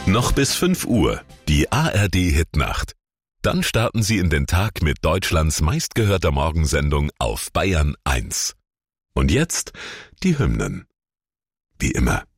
Noch bis 5 Uhr, die ARD-Hitnacht. Dann starten Sie in den Tag mit Deutschlands meistgehörter Morgensendung auf Bayern 1. Und jetzt die Hymnen. Wie immer.